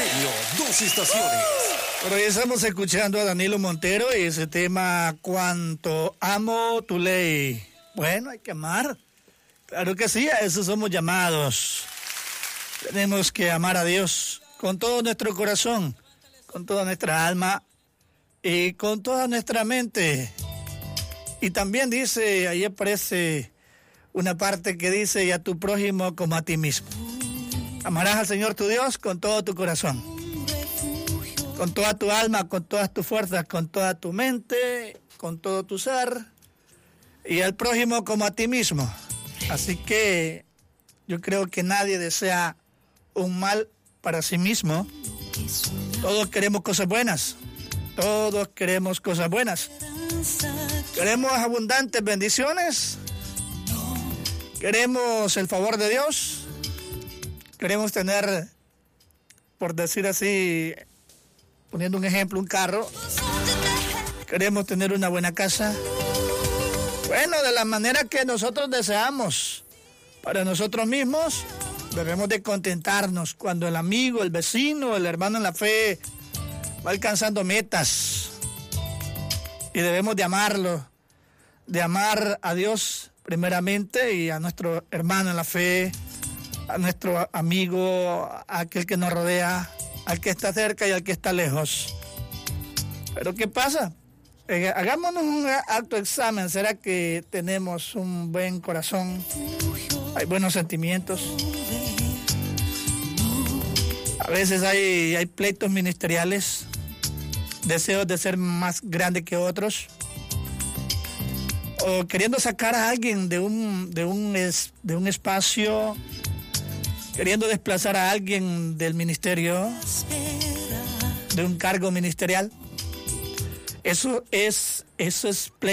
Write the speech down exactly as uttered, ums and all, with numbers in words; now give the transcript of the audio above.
Estéreo, dos estaciones. Pero ya estamos escuchando a Danilo Montero y ese tema, Cuánto amo tu ley. Bueno, hay que amar. Claro que sí, a eso somos llamados. Tenemos que amar a Dios con todo nuestro corazón, con toda nuestra alma y con toda nuestra mente. Y también dice, ahí aparece una parte que dice, y a tu prójimo como a ti mismo. Amarás al Señor tu Dios con todo tu corazón, con toda tu alma, con todas tus fuerzas, con toda tu mente, con todo tu ser, y al prójimo como a ti mismo. Así que yo creo que nadie desea un mal para sí mismo. Todos queremos cosas buenas, todos queremos cosas buenas. Queremos abundantes bendiciones, queremos el favor de Dios, queremos tener, por decir así, poniendo un ejemplo, un carro, queremos tener una buena casa. Bueno, de la manera que nosotros deseamos para nosotros mismos, debemos de contentarnos cuando el amigo, el vecino, el hermano en la fe va alcanzando metas. Y debemos de amarlo, de amar a Dios primeramente y a nuestro hermano en la fe, a nuestro amigo, a aquel que nos rodea, al que está cerca y al que está lejos. Pero ¿qué pasa? Eh, hagámonos un autoexamen. ¿Será que tenemos un buen corazón? ¿Hay buenos sentimientos? A veces hay, hay pleitos ministeriales, deseos de ser más grande que otros, o queriendo sacar a alguien de un, de un, es, de un espacio, queriendo desplazar a alguien del ministerio, de un cargo ministerial. Eso es, eso es pleito.